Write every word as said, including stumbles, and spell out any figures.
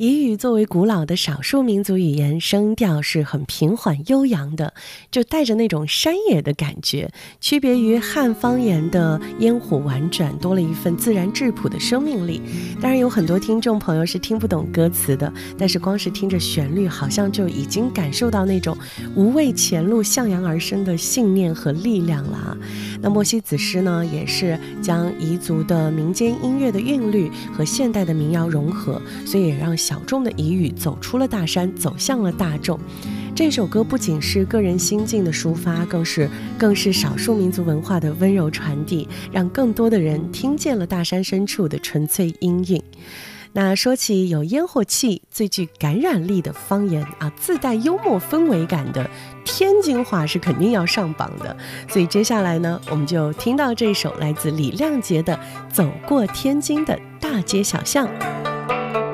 彝语作为古老的少数民族语言，声调是很平缓悠扬的，就带着那种山野的感觉，区别于汉方言的烟火婉转，多了一份自然质朴的生命力。当然有很多听众朋友是听不懂歌词的，但是光是听着旋律，好像就已经感受到那种无畏前路向阳而生的信念和力量了啊。那莫西子诗呢，也是将彝族的民间音乐的韵律和现代的民谣融合，所以也让小众的彝语走出了大山，走向了大众。这首歌不仅是个人心境的抒发，更是更是少数民族文化的温柔传递，让更多的人听见了大山深处的纯粹音韵。那说起有烟火气、最具感染力的方言啊，自带幽默氛围感的天津话是肯定要上榜的。所以接下来呢，我们就听到这首来自李亮杰的《走过天津的大街小巷》。